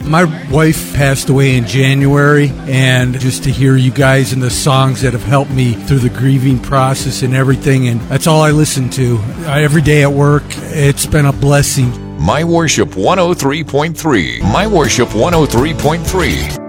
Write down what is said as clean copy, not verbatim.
My wife passed away in January, and just to hear you guys and the songs that have helped me through the grieving process and everything, and that's all I listen to. Every day at work, it's been a blessing. My Worship 103.3. My Worship 103.3.